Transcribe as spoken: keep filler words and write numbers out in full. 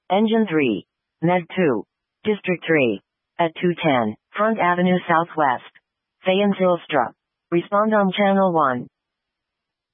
Engine three. Ned two. District three. At two ten, Front Avenue Southwest. Fayetteville. Respond on Channel one.